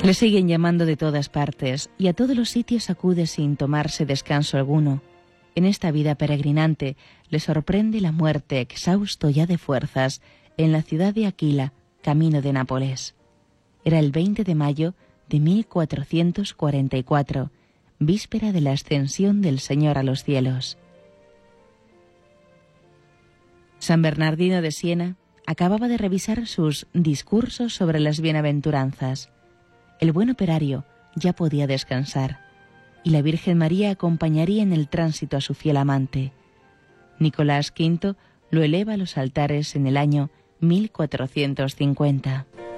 Le siguen llamando de todas partes y a todos los sitios acude sin tomarse descanso alguno. En esta vida peregrinante le sorprende la muerte, exhausto ya de fuerzas, en la ciudad de Aquila, camino de Nápoles. Era el 20 de mayo de 1444, víspera de la ascensión del Señor a los cielos. San Bernardino de Siena acababa de revisar sus discursos sobre las bienaventuranzas. El buen operario ya podía descansar, y la Virgen María acompañaría en el tránsito a su fiel amante. Nicolás V lo eleva a los altares en el año 1450.